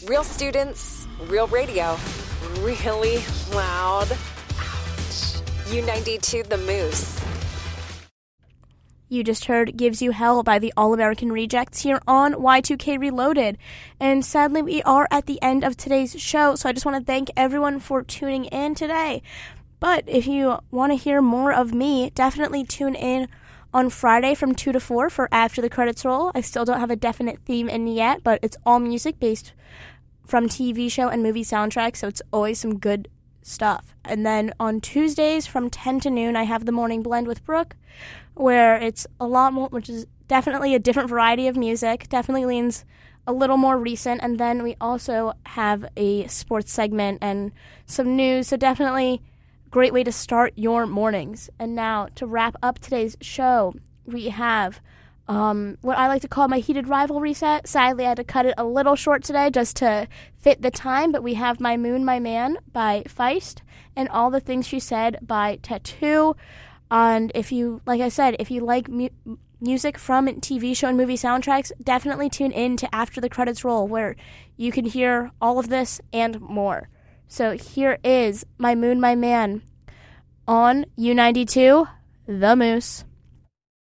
Real students, real radio, really loud. Ouch. U92 The Moose. You just heard Gives You Hell by the All-American Rejects here on Y2K Reloaded. And sadly, we are at the end of today's show, so I just want to thank everyone for tuning in today. But if you want to hear more of me, definitely tune in on Friday from 2 to 4 for After the Credits Roll. I still don't have a definite theme in yet, but it's all music based from TV show and movie soundtracks, so it's always some good stuff. And then on Tuesdays from 10 to noon, I have the Morning Blend with Brooke, where it's a lot more, which is definitely a different variety of music, definitely leans a little more recent. And then we also have a sports segment and some news, so definitely great way to start your mornings. And now to wrap up today's show, we have what I like to call my heated rivalry set. Sadly, I had to cut it a little short today just to fit the time, but we have My Moon, My Man by Feist and All the Things She Said by Tattoo. And if you, like I said, if you like music from TV show and movie soundtracks, definitely tune in to After the Credits Roll, where you can hear all of this and more. So here is My Moon, My Man on U92, The Moose.